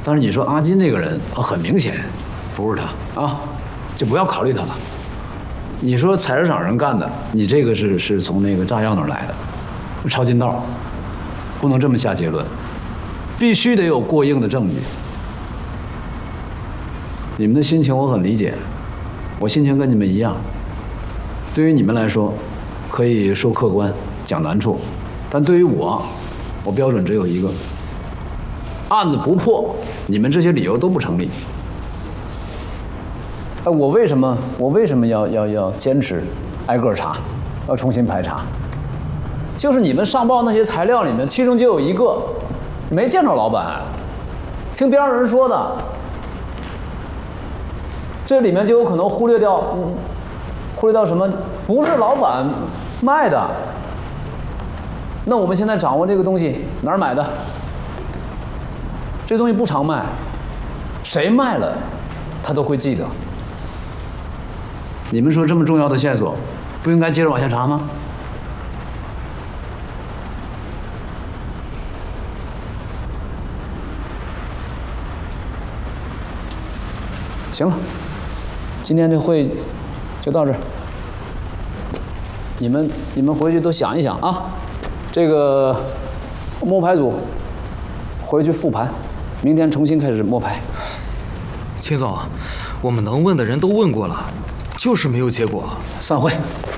但是你说阿金这个人啊，很明显不是他啊，就不要考虑他了。你说采石场人干的，你这个是从那个炸药那儿来的，抄近道，不能这么下结论，必须得有过硬的证据。你们的心情我很理解，我心情跟你们一样。对于你们来说，可以说客观讲难处，但对于我标准只有一个：案子不破，你们这些理由都不成立。我为什么要坚持挨个查，要重新排查？就是你们上报那些材料里面，其中就有一个没见着老板，听边上人说的。这里面就有可能忽略掉什么？不是老板卖的。那我们现在掌握这个东西哪儿买的？这东西不常卖，谁卖了，他都会记得。你们说这么重要的线索，不应该接着往下查吗？行了，今天这会就到这儿。你们回去都想一想啊，这个摸排组回去复盘，明天重新开始摸排。 秦总，我们能问的人都问过了，就是没有结果。 散会。